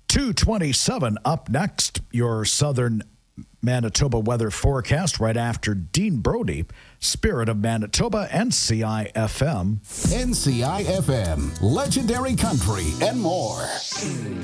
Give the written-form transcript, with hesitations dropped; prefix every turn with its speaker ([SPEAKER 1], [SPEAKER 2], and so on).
[SPEAKER 1] 2:27 up next, your southern Manitoba weather forecast right after Dean Brody, Spirit of Manitoba, NCI FM.
[SPEAKER 2] NCI FM, legendary country and more.